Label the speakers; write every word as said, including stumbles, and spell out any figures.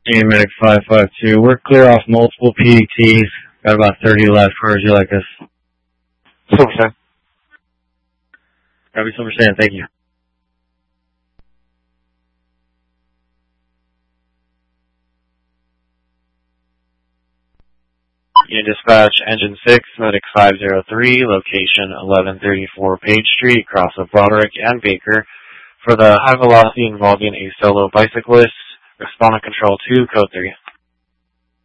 Speaker 1: Union Medic five five two. We're clear off multiple P D Ts. Got about thirty left. Where would you like us?
Speaker 2: Silver Sand.
Speaker 1: Copy, Silver Sand. Thank you.
Speaker 3: Unit Dispatch, Engine six, Medic five zero three, location eleven thirty-four Page Street, cross of Broderick and Baker, for the high velocity involving a solo bicyclist. Respond to Control two, Code three.